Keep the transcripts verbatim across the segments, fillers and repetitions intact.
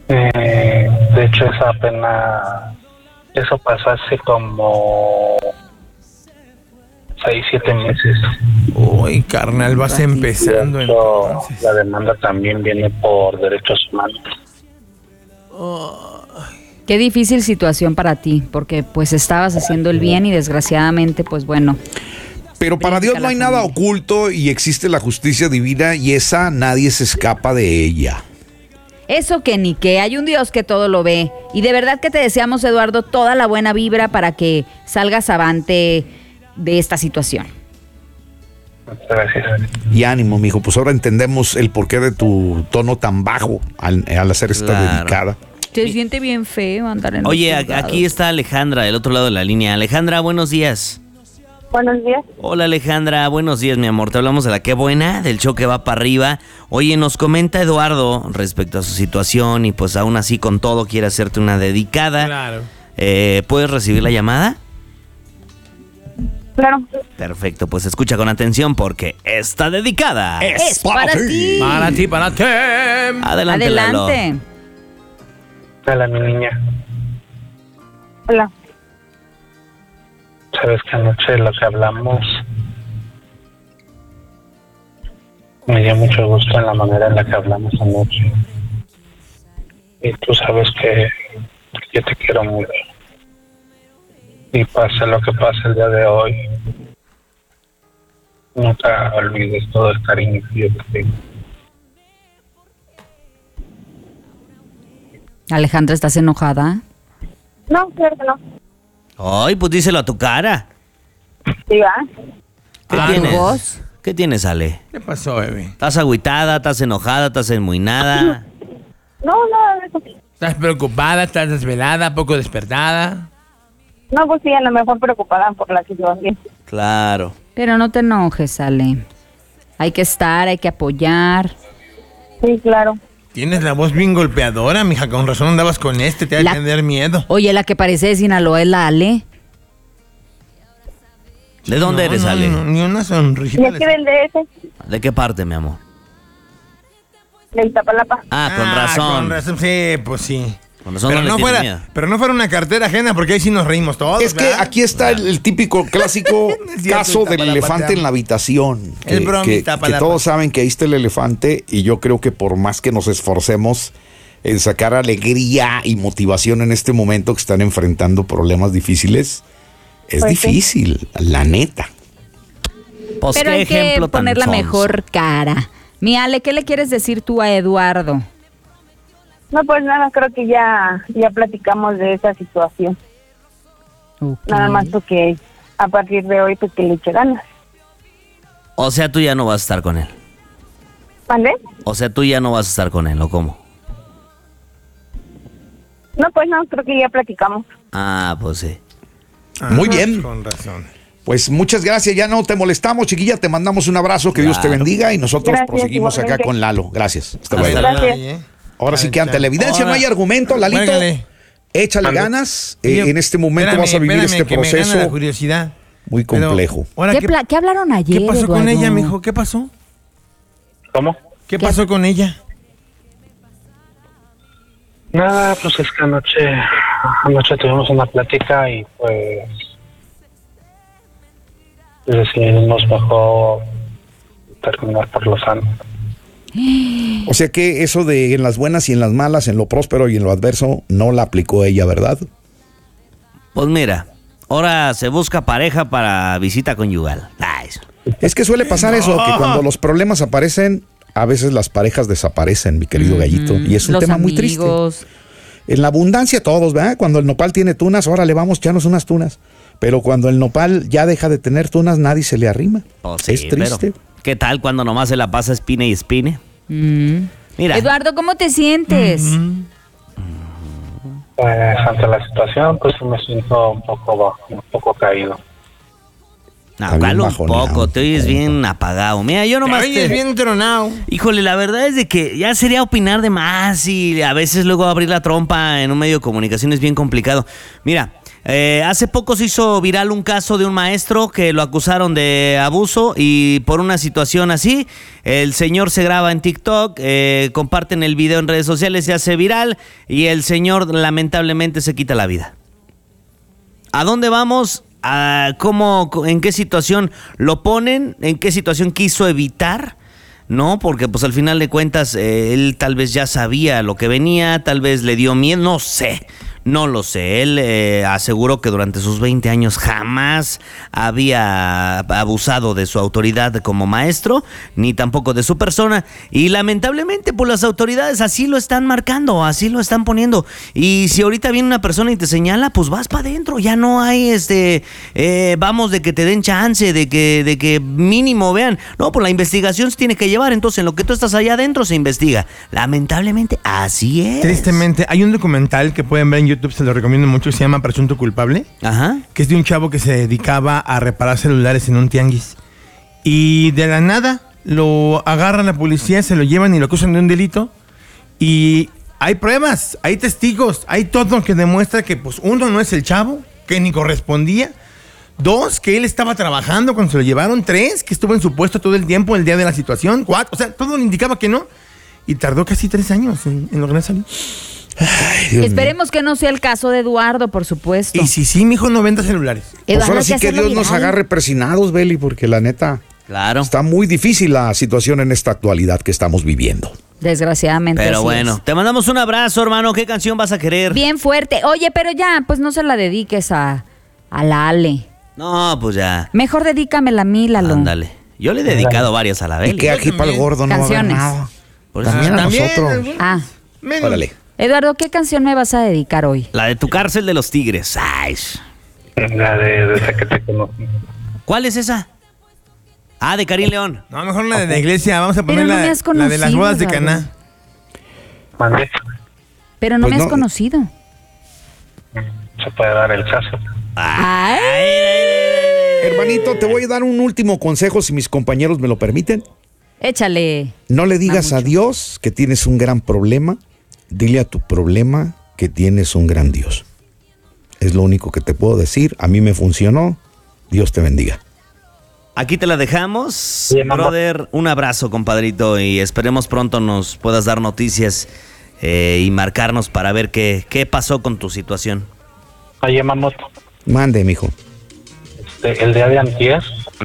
Eh, de hecho, esa apenas, eso pasó hace como seis, siete meses. Uy, carnal, vas empezando De hecho, entonces. la demanda también viene por derechos humanos. Qué difícil situación para ti, porque pues estabas haciendo el bien y desgraciadamente, pues bueno. Pero para Dios no hay nada oculto y existe la justicia divina y esa nadie se escapa de ella. Eso que ni que, hay un Dios que todo lo ve. Y de verdad que te deseamos, Eduardo, toda la buena vibra para que salgas avante de esta situación. Muchas gracias. Y ánimo, mijo, pues ahora entendemos el porqué de tu tono tan bajo al, al hacer esta Claro. dedicada. Se siente bien feo andar en los Oye, a- juzgados. aquí está Alejandra, del otro lado de la línea. Alejandra, buenos días. Buenos días. Hola Alejandra, buenos días mi amor, te hablamos de la Qué Buena, del show que va para arriba. Oye, nos comenta Eduardo respecto a su situación y pues aún así con todo quiere hacerte una dedicada. Claro. Eh, ¿Puedes recibir la llamada? Claro. Perfecto, pues escucha con atención porque está dedicada. Es para ti. Para ti, para ti. Adelante, Lalo. Adelante. Hola, mi niña. Hola. Sabes que anoche lo que hablamos me dio mucho gusto en la manera en la que hablamos anoche. Y tú sabes que yo te quiero mucho. Y pase lo que pase el día de hoy, nunca olvides todo el cariño que yo te tengo. Alejandra, ¿estás enojada? No, claro que no. Ay, pues díselo a tu cara. Sí, va. ¿Qué ¿A tu tienes? voz? ¿Qué tienes, Ale? ¿Qué pasó, bebé? ¿Estás agüitada? ¿Estás enojada? ¿Estás enmuinada? No, no, eso sí. ¿Estás preocupada? ¿Estás desvelada? ¿Poco despertada? No, pues sí, a lo mejor preocupada por la situación. Claro. Pero no te enojes, Ale. Hay que estar, hay que apoyar. Sí, claro. Tienes la voz bien golpeadora, mija. Con razón andabas con este. Te va La- a tener miedo. Oye, la que parece de Sinaloa es la Ale. ¿De dónde No, eres, no, Ale? no, ni una ¿Y sonrisita. aquí del D F? ¿De qué parte, mi amor? Del Iztapalapa. Ah, con razón. Con razón, sí, pues sí. Con razón Pero no le no, tienes fuera, miedo. pero no fuera una cartera ajena, porque ahí sí nos reímos todos. Es que ¿verdad? aquí está el, el típico clásico Es cierto, caso del Iztapalapa, elefante te en la amo. habitación. Es Que, broma, que- Iztapalapa. que todos saben que ahí está el elefante y yo creo que por más que nos esforcemos en sacar alegría y motivación en este momento que están enfrentando problemas difíciles, es Pues sí. difícil, la neta. Pues Pero qué hay que ejemplo tan poner la sonso. mejor cara. Mi Ale, ¿qué le quieres decir tú a Eduardo? No, pues nada, creo que ya, ya platicamos de esa situación. Ok. Nada más porque a partir de hoy, pues que le eche ganas. O sea, tú ya no vas a estar con él. ¿Vale? O sea, tú ya no vas a estar con él, ¿o cómo? No, pues no, creo que ya platicamos. Ah, pues sí. Ah, Muy bien. Con razón. Pues muchas gracias, ya no te molestamos, chiquilla, te mandamos un abrazo, que Dios te Claro. bendiga y nosotros Gracias, proseguimos acá igualmente. con Lalo. Gracias. Hasta Hasta luego. luego. Gracias. Ay, ¿eh? Ahora sí que ante Ahora- la evidencia no hay argumento, Lalito. Muérgale. Échale Ande. ganas. Eh, Oye, en este momento espérame, vas a vivir espérame, este que me gana la proceso curiosidad. muy Pero, complejo. ahora, ¿Qué, ¿qué, pla- qué hablaron ayer, ¿qué pasó con Eduardo? ella, mijo? ¿Qué pasó? ¿Cómo? ¿Qué pasó con ella? Nada, pues es que anoche, anoche tuvimos una plática y pues decidimos mejor terminar por lo sano. O sea que eso de en las buenas y en las malas, en lo próspero y en lo adverso, no la aplicó ella, ¿verdad? Pues mira, ahora se busca pareja para visita conyugal. Ay, Es que suele pasar eso, que cuando los problemas aparecen, a veces las parejas desaparecen, mi querido gallito. Y es un Los tema muy triste. amigos. En la abundancia todos, ¿verdad? Cuando el nopal tiene tunas, órale, vamos, echarnos unas tunas. Pero cuando el nopal ya deja de tener tunas, nadie se le arrima. pues sí, es triste. pero ¿qué tal cuando nomás se la pasa espine y espine? Mm. Mira, Eduardo, ¿cómo te sientes? Pues ante la situación, pues me siento un poco bajo, un poco caído. no, Está bien ¿cuál un bajoneado, poco? Te oyes bien apagado. Mira, yo nomás Ay, te... es bien tronado. Híjole, la verdad es de que ya sería opinar de más y a veces luego abrir la trompa en un medio de comunicación es bien complicado. Mira, Eh, hace poco se hizo viral un caso de un maestro que lo acusaron de abuso y por una situación así, el señor se graba en TikTok, eh, comparten el video en redes sociales, se hace viral y el señor lamentablemente se quita la vida. ¿A dónde vamos? ¿A cómo, en qué situación lo ponen? ¿En qué situación quiso evitar? No, porque pues al final de cuentas eh, él tal vez ya sabía lo que venía, tal vez le dio miedo, no sé. No lo sé, él eh, aseguró que durante sus veinte años jamás había abusado de su autoridad como maestro, ni tampoco de su persona, y lamentablemente pues las autoridades así lo están marcando, así lo están poniendo, y si ahorita viene una persona y te señala, pues vas para adentro, ya no hay este, eh, vamos de que te den chance, de que, de que mínimo vean, no, pues la investigación se tiene que llevar, entonces en lo que tú estás allá adentro se investiga, lamentablemente así es. Tristemente, hay un documental que pueden ver en YouTube, se lo recomiendo mucho, se llama Presunto Culpable. Ajá. Que es de un chavo que se dedicaba a reparar celulares en un tianguis. Y de la nada lo agarran la policía, se lo llevan y lo acusan de un delito. Y hay pruebas, hay testigos, hay todo que demuestra que, pues, uno, no es el chavo, que ni correspondía. Dos, que él estaba trabajando cuando se lo llevaron. Tres, que estuvo en su puesto todo el tiempo el día de la situación. Cuatro, o sea, todo le indicaba que no. Y tardó casi tres años en, en lograr salir. Ay, Dios Esperemos mío. que no sea el caso de Eduardo, por supuesto. Y si sí, mijo, no venda celulares. Pues Eduardo, ahora hay sí que hacerlo Dios nos viral. agarre presinados, Beli, porque la neta Claro. está muy difícil la situación en esta actualidad que estamos viviendo. Desgraciadamente. Pero así bueno, es. te mandamos un abrazo, hermano. ¿Qué canción vas a querer? Bien fuerte. Oye, pero ya, pues no se la dediques a, a la Ale. No, pues ya. Mejor dedícamela a mí, Lalo. Ándale. Yo le he dedicado varias a la Y Beli. que aquí para el gordo no va a haber Canciones. nada. Por eso- También a También, nosotros. algunos. Ah, Menos. Órale. Eduardo, ¿qué canción me vas a dedicar hoy? La de tu cárcel de los tigres. Ay. La de desde que te conocí. ¿Cuál es esa? Ah, de Karim León. No, mejor la de la iglesia. Vamos a Pero poner no la, me has la de las conocido, bodas de Eduardo. Caná. Mandé. Pero no Pues me has no. conocido. Se puede dar el caso. Ay. Hermanito, te voy a dar un último consejo, si mis compañeros me lo permiten. Échale. No le digas Ah, a mucho. Dios que tienes un gran problema. Dile a tu problema que tienes un gran Dios. Es lo único que te puedo decir. A mí me funcionó. Dios te bendiga. Aquí te la dejamos. Bien, mamá. Brother, un abrazo, compadrito, y esperemos pronto nos puedas dar noticias eh, y marcarnos para ver qué, qué pasó con tu situación. Oye, Mamut, Mande, mijo. este, el día de antier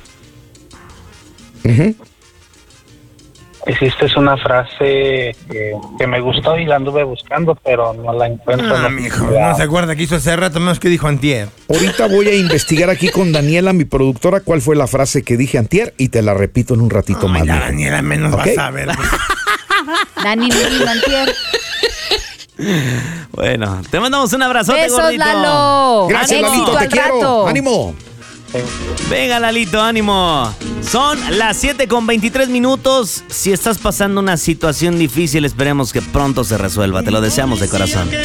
Ujú. hiciste una frase que, que me gustó y la anduve buscando, pero no la encuentro. Ah, No- mijo, no se acuerda que hizo hace rato, menos que dijo antier. Ahorita voy a investigar aquí con Daniela, mi productora, cuál fue la frase que dije antier y te la repito en un ratito Ay, más. la mijo. Daniela menos Ok. vas a ver. Dani me vino antier. Bueno, te mandamos un abrazote, Besos, gordito. Lalo. Gracias, Éxito Lalito, te al quiero. rato. ¡Ánimo! Venga, Lalito, ánimo. Son las siete con veintitrés minutos. Si estás pasando una situación difícil, esperemos que pronto se resuelva. Te lo deseamos de corazón.